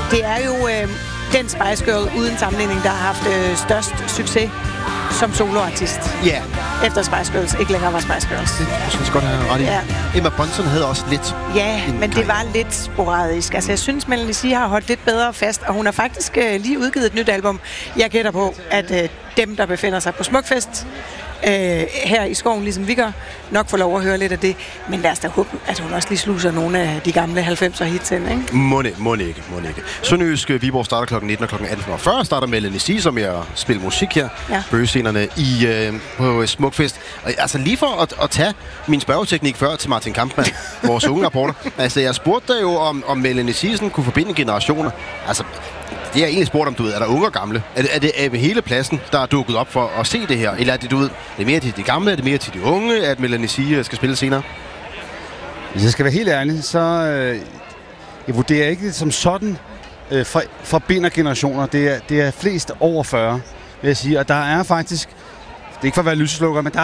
Det er jo den Spice Girl uden sammenligning, der har haft størst succes som soloartist. Ja. Efter Spice Girls ikke længere var Spice Girls. Det synes jeg godt have ret i. Ja. Emma Bunton havde også lidt. Ja, men det var lidt sporadisk. Altså, jeg synes, Melanie C har holdt lidt bedre fast, og hun har faktisk lige udgivet et nyt album. Jeg gætter på, at dem, der befinder sig på Smukfest her i skoven, ligesom vi gør, nok får lov at høre lidt af det. Men lad os da håbe, at hun også lige sluser nogle af de gamle 90'er hits ind, ikke? Må ikke. Sønderjysk Viborg starter kl. 19 og kl. 18.40 starter Melanie C, som jeg spiller musik her. Ja. Bøgescenerne på Smukfest. Og, altså lige for at tage min spørgeteknik før til Martin Kampmann, vores unge rapporter. Altså jeg spurgte dig jo, om Melanie C kunne forbinde generationer. Altså det er egentlig spurgt om, du ved, er der unge og gamle? Er det hele pladsen, der er dukket op for at se det her? Eller er det, du ved, er det mere til de gamle, er det mere til de unge, at Melanie C skal spille senere? Hvis jeg skal være helt ærlig, så jeg vurderer ikke som sådan forbinder generationer. Det er flest over 40, vil jeg sige. Og der er faktisk, det er ikke for at være lyseslukker, men der